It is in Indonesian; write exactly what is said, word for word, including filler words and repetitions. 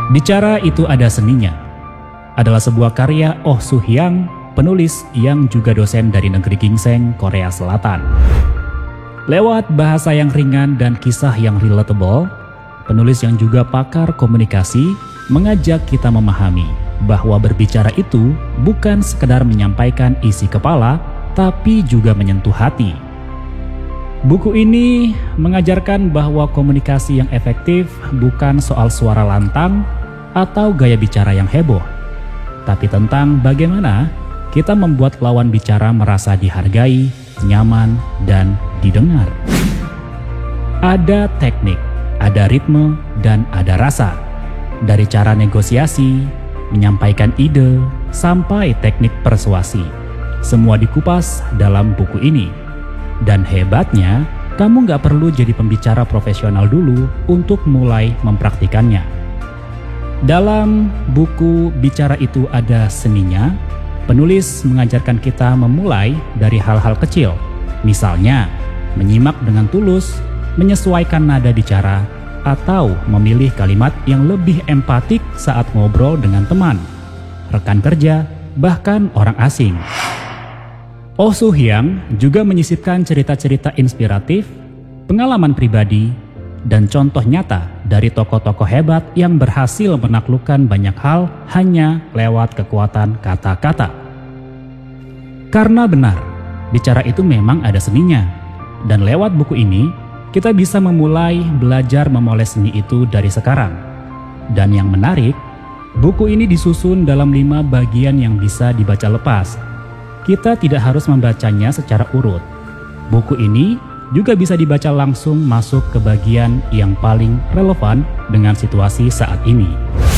Bicara itu ada seninya adalah sebuah karya Oh Soo-hyang, penulis yang juga dosen dari negeri ginseng, Korea Selatan. Lewat bahasa yang ringan dan kisah yang relatable, penulis yang juga pakar komunikasi mengajak kita memahami bahwa berbicara itu bukan sekedar menyampaikan isi kepala, tapi juga menyentuh hati. Buku ini mengajarkan bahwa komunikasi yang efektif bukan soal suara lantang atau gaya bicara yang heboh, tapi tentang bagaimana kita membuat lawan bicara merasa dihargai, nyaman, dan didengar. Ada teknik, ada ritme, dan ada rasa. Dari cara negosiasi, menyampaikan ide, sampai teknik persuasi. Semua dikupas dalam buku ini. Dan hebatnya, kamu gak perlu jadi pembicara profesional dulu untuk mulai mempraktikannya. Dalam buku Bicara Itu Ada Seninya, penulis mengajarkan kita memulai dari hal-hal kecil. Misalnya, menyimak dengan tulus, menyesuaikan nada bicara, atau memilih kalimat yang lebih empatik saat ngobrol dengan teman, rekan kerja, bahkan orang asing. Oh Soo-hyang juga menyisipkan cerita-cerita inspiratif, pengalaman pribadi, dan contoh nyata dari tokoh-tokoh hebat yang berhasil menaklukkan banyak hal hanya lewat kekuatan kata-kata. Karena benar, bicara itu memang ada seninya, dan lewat buku ini kita bisa memulai belajar memoles seni itu dari sekarang. Dan yang menarik, buku ini disusun dalam lima bagian yang bisa dibaca lepas. Kita tidak harus membacanya secara urut. Buku ini juga bisa dibaca langsung masuk ke bagian yang paling relevan dengan situasi saat ini.